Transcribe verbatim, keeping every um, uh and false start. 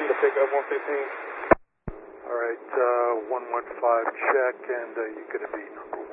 to pick up one fifteen. All right, uh, one one five check, and uh, you're going to be number